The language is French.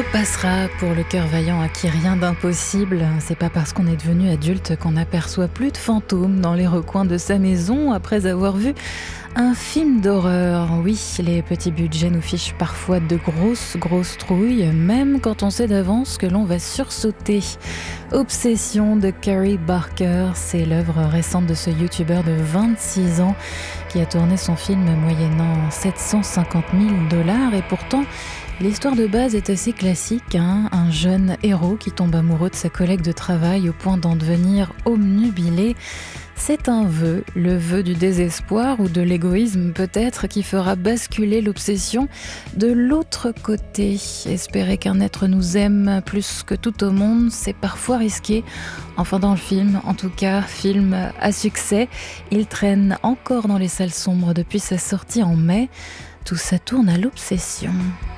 repassera pour le cœur vaillant à qui rien d'impossible. C'est pas parce qu'on est devenu adulte qu'on n'aperçoit plus de fantômes dans les recoins de sa maison après avoir vu un film d'horreur. Oui, les petits budgets nous fichent parfois de grosses trouilles, même quand on sait d'avance que l'on va sursauter. Obsession de Carrie Barker, c'est l'œuvre récente de ce youtubeur de 26 ans qui a tourné son film moyennant 750 000 $. Et pourtant, l'histoire de base est assez classique, un jeune héros qui tombe amoureux de sa collègue de travail au point d'en devenir obnubilé. C'est un vœu, le vœu du désespoir ou de l'égoïsme peut-être, qui fera basculer l'obsession de l'autre côté. Espérer qu'un être nous aime plus que tout au monde, c'est parfois risqué. Enfin dans le film, en tout cas, film à succès. Il traîne encore dans les salles sombres depuis sa sortie en mai. Tout ça tourne à l'obsession.